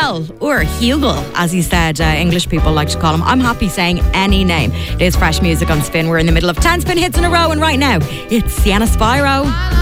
Huel, or Hugel, as he said, English people like to call him. I'm happy saying any name. It is fresh music on Spin. We're in the middle of 10 Spin hits in a row, and right now, it's Sienna Spyro.